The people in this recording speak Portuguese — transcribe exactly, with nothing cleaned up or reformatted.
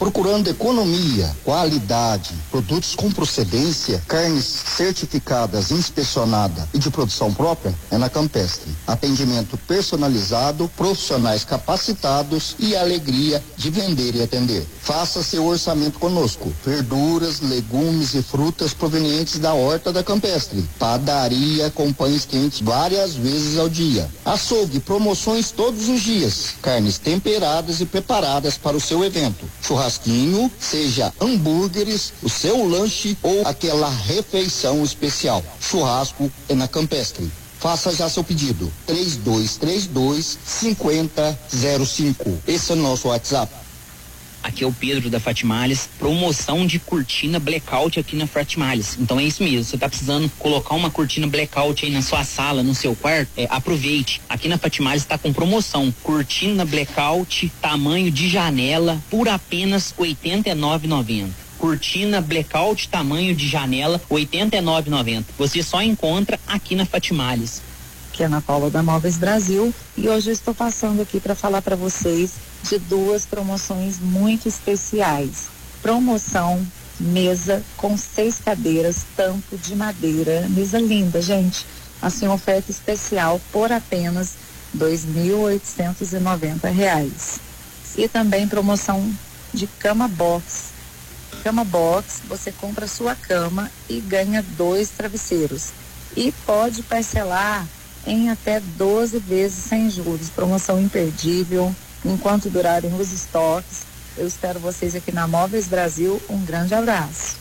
Procurando economia, qualidade, produtos com procedência, carnes certificadas, inspecionada e de produção própria, é na Campestre. Atendimento personalizado, profissionais capacitados e alegria de vender e atender. Faça seu orçamento conosco. Verduras, legumes e frutas provenientes da horta da Campestre. Padaria com pães quentes várias vezes ao dia. Açougue, promoções todos os dias. Carnes temperadas e preparadas para o seu evento. Churrasquinho, seja hambúrgueres, o seu lanche ou aquela refeição especial. Churrasco é na Campestre. Faça já seu pedido. três dois três dois, cinco zero zero cinco. Esse é o nosso WhatsApp. Aqui é o Pedro da Fatimales, promoção de cortina blackout aqui na Fatimales. Então é isso mesmo, você tá precisando colocar uma cortina blackout aí na sua sala, no seu quarto, é, aproveite. Aqui na Fatimales tá com promoção, cortina blackout, tamanho de janela, por apenas oitenta e nove reais e noventa centavos. Cortina blackout, tamanho de janela, oitenta e nove reais e noventa centavos. Você só encontra aqui na Fatimales. Que é Ana Paula da Móveis Brasil, e hoje eu estou passando aqui para falar para vocês de duas promoções muito especiais. Promoção mesa com seis cadeiras, tampo de madeira, mesa linda, gente. Assim, oferta especial por apenas dois mil oitocentos e noventa reais. E também promoção de cama box. Cama box, você compra sua cama e ganha dois travesseiros. E pode parcelar em até doze vezes sem juros. Promoção imperdível enquanto durarem os estoques. Eu espero vocês aqui na Móveis Brasil. Um grande abraço.